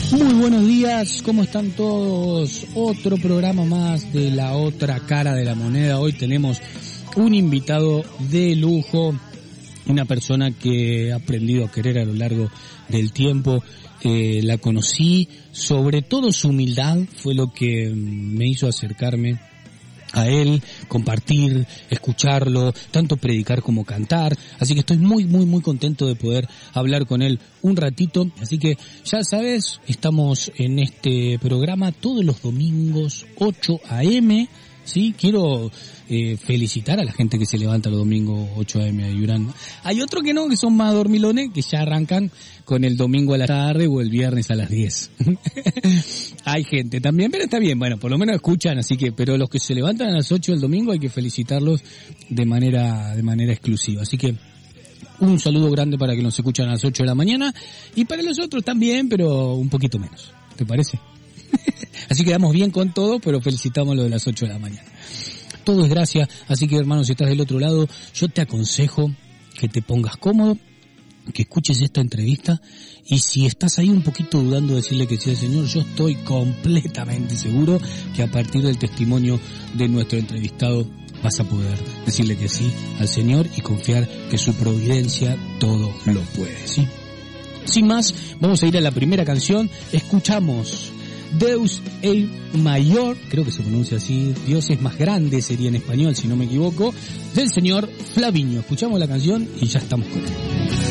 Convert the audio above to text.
Muy buenos días, ¿cómo están todos? Otro programa más de La Otra Cara de la Moneda. Hoy tenemos un invitado de lujo, una persona que he aprendido a querer a lo largo del tiempo. La conocí, sobre todo su humildad fue lo que me hizo acercarme a él, compartir, escucharlo, tanto predicar como cantar. Así que estoy muy contento de poder hablar con él un ratito. Así que ya sabes, estamos en este programa todos los domingos 8 a.m., ¿sí? Quiero felicitar a la gente que se levanta los domingos 8 a.m. de Yurán. Hay otros que no, que son más dormilones, que ya arrancan con el domingo a la tarde o el viernes a las 10. Hay gente también, pero está bien, bueno, por lo menos escuchan, así que, pero los que se levantan a las 8 del domingo hay que felicitarlos de manera exclusiva. Así que un saludo grande para que nos escuchan a las 8 de la mañana y para los otros también, pero un poquito menos. ¿Te parece? Así que damos bien con todo, pero felicitamos lo de las 8 de la mañana. Todo es gracia, así que hermano, si estás del otro lado, yo te aconsejo que te pongas cómodo, que escuches esta entrevista, y si estás ahí un poquito dudando, decirle que sí al Señor. Yo estoy completamente seguro que a partir del testimonio de nuestro entrevistado vas a poder decirle que sí al Señor y confiar que su providencia todo lo puede, ¿sí? Sin más, vamos a ir a la primera canción. Escuchamos Deus es mayor, creo que se pronuncia así, Dios es más grande sería en español si no me equivoco, del señor Flavinio. Escuchamos la canción y ya estamos con él.